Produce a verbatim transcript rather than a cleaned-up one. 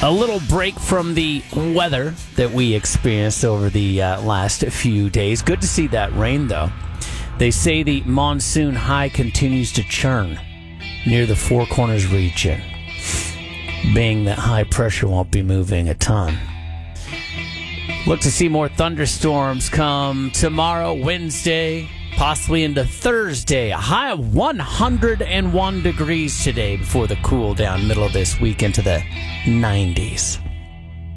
A little break from the weather that we experienced over the uh, last few days. Good to see that rain, though. They say the monsoon high continues to churn near the Four Corners region, being that high pressure won't be moving a ton. Look to see more thunderstorms come tomorrow, Wednesday, possibly into Thursday. A high of one hundred one degrees today before the cool down middle of this week into the nineties.